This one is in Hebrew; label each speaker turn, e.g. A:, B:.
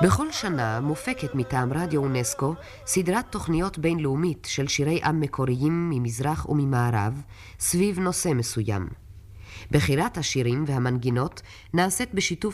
A: בכל שנה מופקת מטעם רדיו אונסקו סדרת תוכניות בינלאומית של שירי עם מקוריים ממזרח וממערב סביב נושא מסוים. בחירת השירים והמנגינות נעשית בשיתוף